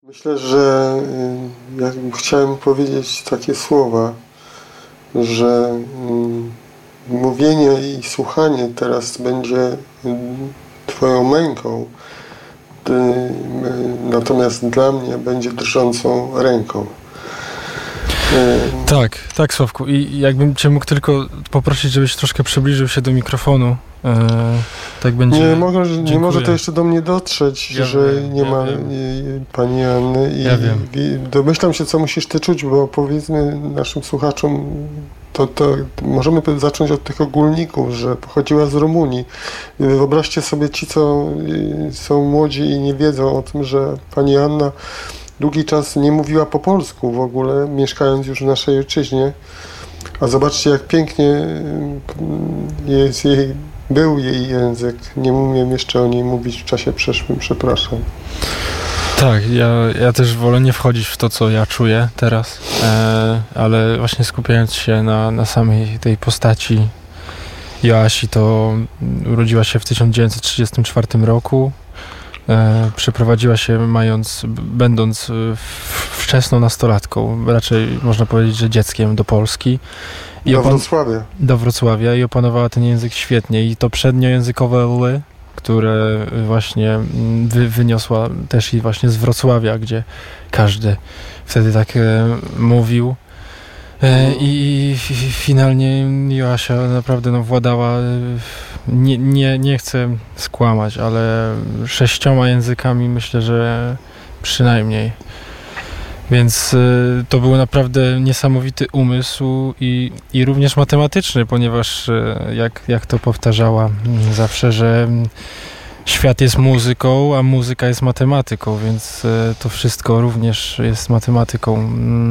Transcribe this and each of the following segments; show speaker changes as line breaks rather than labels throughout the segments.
Myślę, że chciałem powiedzieć takie słowa, że mówienie i słuchanie teraz będzie Twoją męką, natomiast dla mnie będzie drżącą ręką.
Tak, Sławku. I jakbym Cię mógł tylko poprosić, żebyś troszkę przybliżył się do mikrofonu. Tak będzie.
Nie może to jeszcze do mnie dotrzeć, że nie ma pani Anny. Domyślam się, co musisz ty czuć, bo powiedzmy naszym słuchaczom, to możemy zacząć od tych ogólników, że pochodziła z Rumunii. Wyobraźcie sobie ci, co są młodzi i nie wiedzą o tym, że pani Anna długi czas nie mówiła po polsku w ogóle, mieszkając już w naszej ojczyźnie. A zobaczcie, jak pięknie był jej język. Nie umiem jeszcze o niej mówić w czasie przeszłym, przepraszam.
Tak, ja też wolę nie wchodzić w to, co ja czuję teraz, ale właśnie skupiając się na samej tej postaci Joasi, to urodziła się w 1934 roku. Przeprowadziła się będąc wczesną nastolatką, raczej można powiedzieć, że dzieckiem, do Polski. Do Wrocławia i opanowała ten język świetnie. I to przedniojęzykowe ly, które właśnie wyniosła też i właśnie z Wrocławia, gdzie każdy wtedy tak mówił. I finalnie Joasia naprawdę władała, nie chcę skłamać, ale 6 językami myślę, że przynajmniej. Więc to był naprawdę niesamowity umysł i również matematyczny, ponieważ jak to powtarzała zawsze, że świat jest muzyką, a muzyka jest matematyką, więc to wszystko również jest matematyką.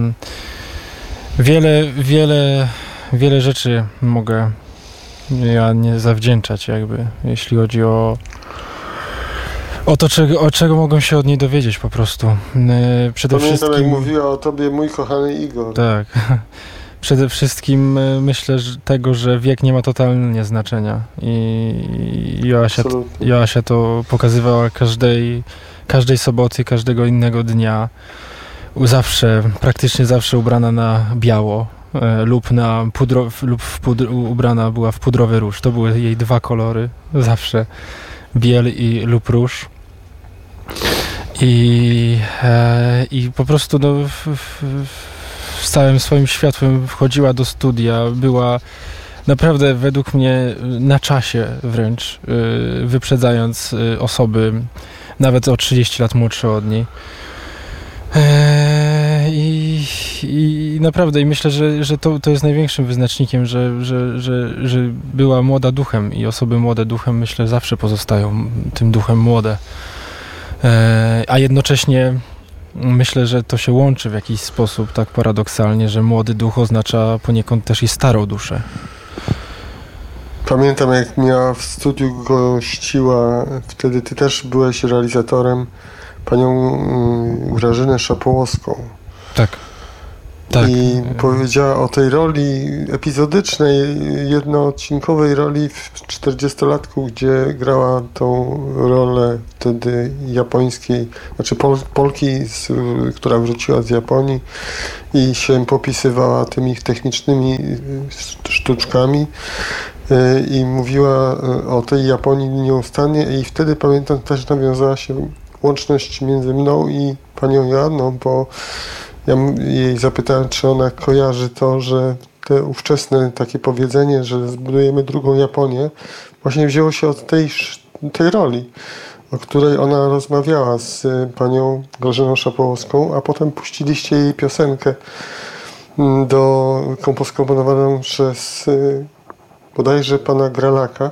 Wiele rzeczy mogę ja nie zawdzięczać jakby, jeśli chodzi o to, czego mogą się od niej dowiedzieć po prostu. Przede wszystkim,
jak mówiła o tobie mój kochany Igor.
Tak. Przede wszystkim myślę że wiek nie ma totalnie znaczenia i Joasia to pokazywała każdej soboty, każdego innego dnia. Praktycznie zawsze ubrana na biało lub ubrana była w pudrowy róż. To były jej 2 kolory, zawsze biel lub róż. I po prostu z całym swoim światłem wchodziła do studia, była naprawdę według mnie na czasie wręcz, wyprzedzając osoby nawet o 30 lat młodsze od niej. I naprawdę i myślę, że to jest największym wyznacznikiem, że była młoda duchem i osoby młode duchem, myślę, zawsze pozostają tym duchem młode. A jednocześnie myślę, że to się łączy w jakiś sposób tak paradoksalnie, że młody duch oznacza poniekąd też i starą duszę.
Pamiętam, jak miała w studiu gościła, wtedy ty też byłeś realizatorem, panią Grażynę Szapołowską.
Tak.
I powiedziała o tej roli epizodycznej, jednoodcinkowej roli w 40-latku, gdzie grała tą rolę wtedy japońskiej, znaczy Polki, która wróciła z Japonii i się popisywała tymi technicznymi sztuczkami i mówiła o tej Japonii nieustannie i wtedy pamiętam też nawiązała się łączność między mną i panią Joanną, bo ja jej zapytałem, czy ona kojarzy to, że te ówczesne takie powiedzenie, że zbudujemy drugą Japonię, właśnie wzięło się od tej roli, o której ona rozmawiała z panią Grażyną Szapołowską, a potem puściliście jej piosenkę komponowaną przez bodajże pana Gralaka,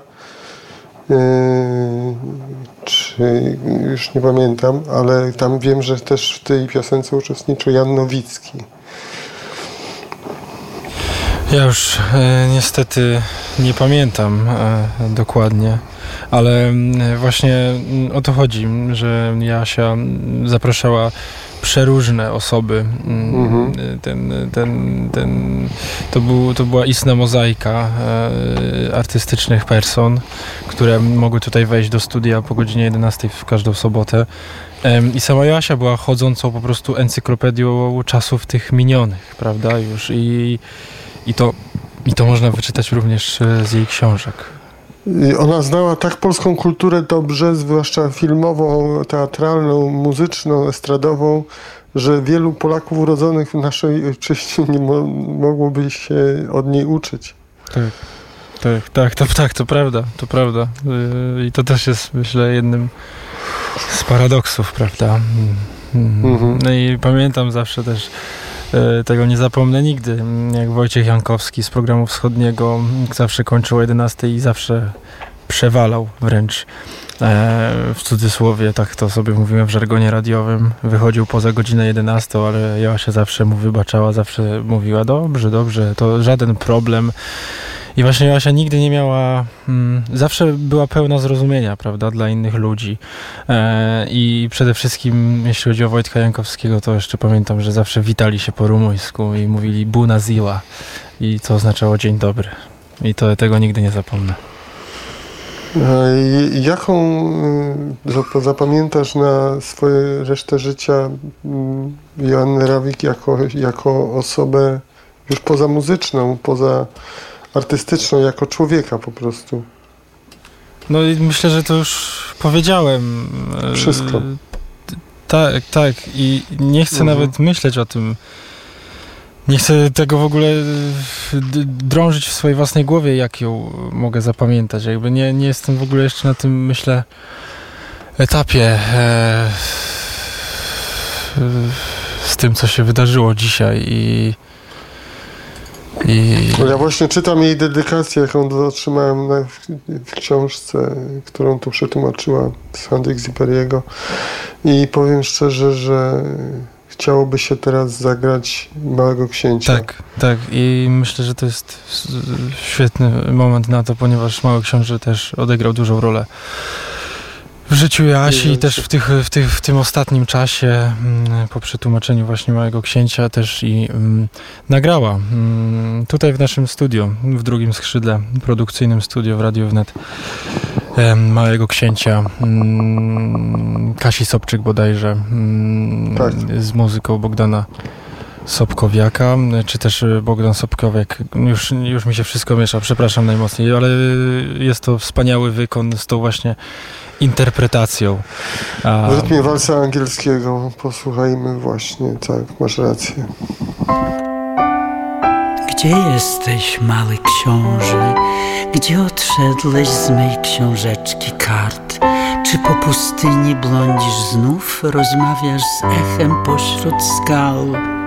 czy już nie pamiętam, ale tam wiem, że też w tej piosence uczestniczył Jan Nowicki.
Ja już niestety nie pamiętam dokładnie, ale właśnie o to chodzi, że Jasia zapraszała przeróżne osoby. To była istna mozaika artystycznych person, które mogły tutaj wejść do studia po godzinie 11 w każdą sobotę I sama Joasia była chodzącą po prostu encyklopedią czasów tych minionych, prawda, już i to można wyczytać również z jej książek.
Ona znała tak polską kulturę dobrze, zwłaszcza filmową, teatralną, muzyczną, estradową, że wielu Polaków urodzonych w naszej ojczyźnie nie mogłoby się od niej uczyć.
Tak, to prawda. I to też jest, myślę, jednym z paradoksów, prawda. No i pamiętam zawsze też, tego nie zapomnę nigdy, jak Wojciech Jankowski z Programu Wschodniego zawsze kończył o 11 i zawsze przewalał wręcz, w cudzysłowie, tak to sobie mówiłem w żargonie radiowym, wychodził poza godzinę 11, ale Joasia zawsze mu wybaczała, zawsze mówiła dobrze, to żaden problem. I właśnie Joasia nigdy nie miała, zawsze była pełna zrozumienia, prawda, dla innych ludzi. I przede wszystkim, jeśli chodzi o Wojtka Jankowskiego, to jeszcze pamiętam, że zawsze witali się po rumuńsku i mówili Bună ziua, i co oznaczało dzień dobry. I tego nigdy nie zapomnę.
Jaką zapamiętasz na swoje resztę życia Joannę Rawik jako osobę już poza muzyczną, poza artystyczną, jako człowieka po prostu?
No i myślę, że to już powiedziałem.
Wszystko.
Tak. I nie chcę nawet myśleć o tym. Nie chcę tego w ogóle drążyć w swojej własnej głowie, jak ją mogę zapamiętać. Jakby nie jestem w ogóle jeszcze na tym, myślę, etapie z tym, co się wydarzyło dzisiaj
Ja właśnie czytam jej dedykację, jaką otrzymałem w książce, którą tu przetłumaczyła z Saint-Exupéry'ego, i powiem szczerze, że chciałoby się teraz zagrać Małego Księcia.
Tak. I myślę, że to jest świetny moment na to, ponieważ Mały Książę też odegrał dużą rolę w życiu Joasi i też w tym ostatnim czasie, po przetłumaczeniu właśnie Małego Księcia, też i nagrała tutaj w naszym studio, w drugim skrzydle, produkcyjnym studio w Radiu Wnet, Małego Księcia, Kasi Sobczyk bodajże, z muzyką Bogdana Sobkowiaka, czy też Bogdan Sobkowiak, już mi się wszystko miesza, przepraszam najmocniej, ale jest to wspaniały wykon z tą właśnie interpretacją.
W rytmie walsa angielskiego posłuchajmy właśnie, tak, masz rację.
Gdzie jesteś, mały książę? Gdzie odszedłeś z mej książeczki kart? Czy po pustyni blądzisz znów? Rozmawiasz z echem pośród skał?